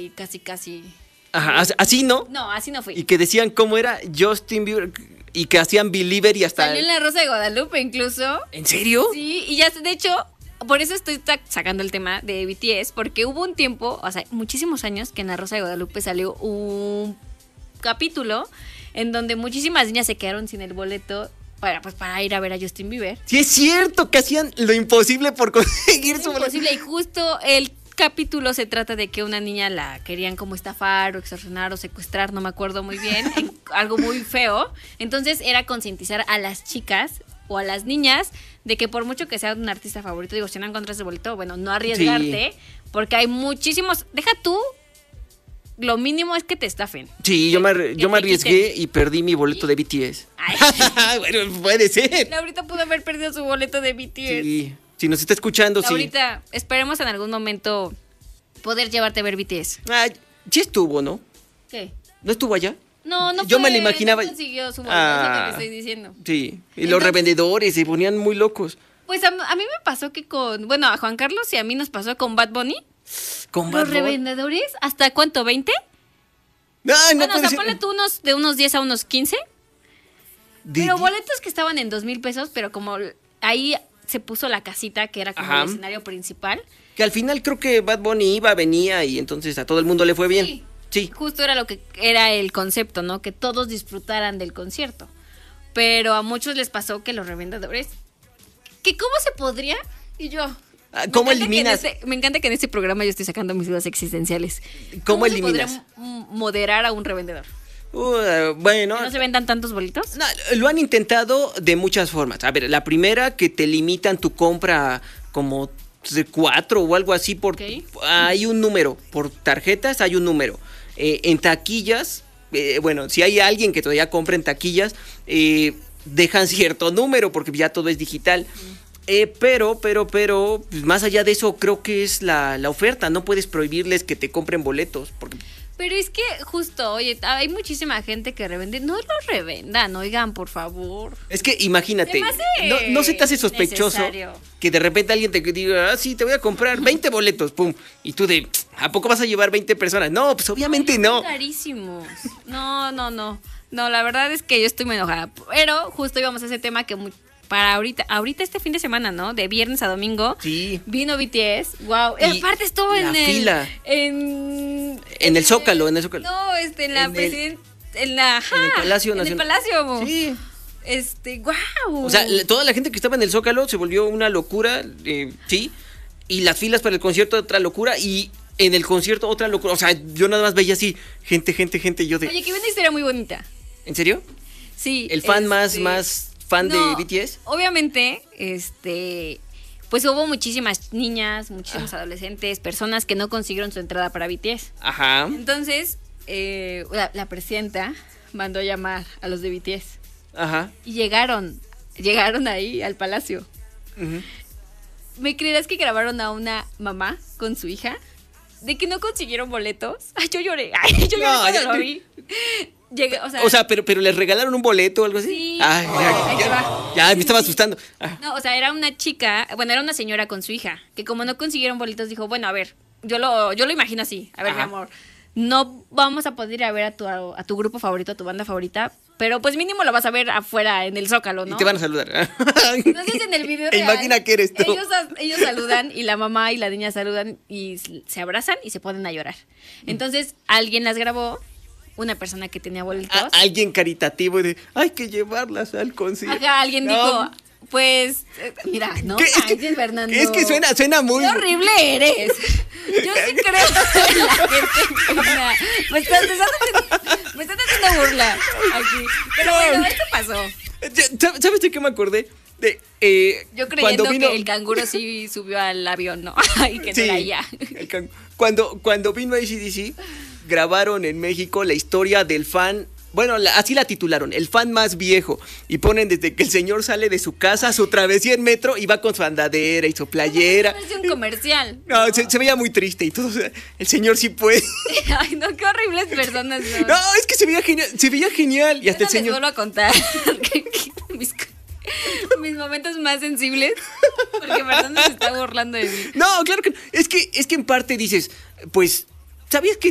y casi. Ajá, así no. No, así no fui. Y que decían cómo era Justin Bieber y que hacían Believer y hasta... Salió en La Rosa de Guadalupe incluso. ¿En serio? Sí, y ya, de hecho, por eso estoy sacando el tema de BTS, porque hubo un tiempo, o sea, muchísimos años, que en La Rosa de Guadalupe salió un capítulo en donde muchísimas niñas se quedaron sin el boleto para ir a ver a Justin Bieber. Sí, es cierto que hacían lo imposible por conseguir su boleto. Imposible, y justo el capítulo se trata de que una niña la querían como estafar o extorsionar o secuestrar, no me acuerdo muy bien, algo muy feo. Entonces era concientizar a las chicas o a las niñas de que por mucho que sea un artista favorito, digo, si no encuentras el boleto, bueno, no arriesgarte, porque hay muchísimos, deja tú, lo mínimo es que te estafen. Sí, yo me arriesgué y perdí mi boleto de BTS. Ay. Bueno, puede ser. Laurita pudo haber perdido su boleto de BTS. Sí, si nos está escuchando, Laurita, esperemos en algún momento poder llevarte a ver BTS. Ah, sí estuvo, ¿no? ¿Qué? ¿No estuvo allá? No Yo me lo imaginaba. No consiguió su boleto, es lo que te estoy diciendo. Sí, y los revendedores se ponían muy locos. Pues a mí me pasó que bueno, a Juan Carlos y a mí nos pasó con Bad Bunny. ¿Con Bad Los Bunny? revendedores, ¿hasta cuánto? ¿20? No, Bueno, o sea, ser. ponle tú de unos 10 a unos 15. Pero boletos que estaban en 2,000 pesos, pero como ahí se puso la casita que era como Ajá. el escenario principal. Que al final creo que Bad Bunny iba, venía y entonces a todo el mundo le fue bien. Sí. Justo era lo que era el concepto, ¿no? Que todos disfrutaran del concierto. Pero a muchos les pasó que los revendedores, que cómo se podría, y yo... ¿Cómo eliminas? Me encanta que en este programa yo estoy sacando mis dudas existenciales. ¿Cómo se eliminas? podría moderar a un revendedor? Bueno. ¿Que no se vendan tantos bolitos? No, lo han intentado de muchas formas. A ver, la primera, que te limitan tu compra como de 4 o algo así. Hay un número. Por tarjetas hay un número. En taquillas, bueno, si hay alguien que todavía compra en taquillas, dejan cierto número porque ya todo es digital. Pero, pues, más allá de eso, creo que es la oferta. No puedes prohibirles que te compren boletos. Pero es que justo, oye, hay muchísima gente que revende. No lo revendan, oigan, por favor. Es que imagínate, no se te hace sospechoso que de repente alguien te diga, sí, te voy a comprar 20 boletos, pum. Y tú ¿a poco vas a llevar 20 personas? No, pues obviamente no. Son carísimos. No. No, la verdad es que yo estoy muy enojada. Pero justo íbamos a ese tema que para ahorita este fin de semana, ¿no? De viernes a domingo. Sí. Vino BTS. Wow. Y aparte estuvo en el fila. En el Zócalo, en el Zócalo. No, en la en el Palacio Nacional. En el Palacio. Sí. Wow. O sea, toda la gente que estaba en el Zócalo se volvió una locura, sí. Y las filas para el concierto otra locura y en el concierto otra locura. O sea, yo nada más veía así gente, yo de. Oye, que una historia muy bonita. ¿En serio? Sí. ¿El fan más fan de BTS? Obviamente, pues hubo muchísimas niñas, muchísimos adolescentes, personas que no consiguieron su entrada para BTS. Ajá. Entonces, la presidenta mandó a llamar a los de BTS. Ajá. Y llegaron ahí al palacio. Uh-huh. ¿Me creerás que grabaron a una mamá con su hija? De que no consiguieron boletos. Ay, yo lloré. Cuando lo vi. Llegué, o sea, pero les regalaron un boleto o algo así. Sí. Ay, ya me estaba asustando. No, o sea, era una chica, era una señora con su hija, que como no consiguieron boletos, dijo, bueno, a ver, yo lo imagino así. A ver, mi amor, no vamos a poder ir a ver a tu grupo favorito, a tu banda favorita, pero pues mínimo lo vas a ver afuera en el Zócalo, ¿no? Y te van a saludar. Entonces en el video real, imagina que eres tú. Ellos saludan y la mamá y la niña saludan y se abrazan y se ponen a llorar. Entonces alguien las grabó, una persona que tenía boletos. Alguien caritativo de, hay que llevarlas al concierto. Ajá, alguien dijo, pues, mira, no manches, Fernando. Es que suena muy... ¡Qué horrible eres! Yo sí creo en la gente. Me estás haciendo burla aquí. Pero bueno, esto pasó. ¿Sabes de qué me acordé? Yo creyendo que el canguro sí subió al avión, ¿no? Y que no era ya. Cuando vino AC/DC, grabaron en México la historia del fan. Bueno, así la titularon, el fan más viejo. Y ponen desde que el señor sale de su casa, su travesía en metro, y va con su andadera y su playera. Es un comercial. No, se veía muy triste y todo. O sea, el señor sí puede. Ay, no, qué horribles personas son. No, es que se veía genial. Y hasta el señor. Les vuelvo a contar mis momentos más sensibles, porque Fernando se está burlando de mí. No, claro que no. Es que en parte dices, pues, ¿sabías que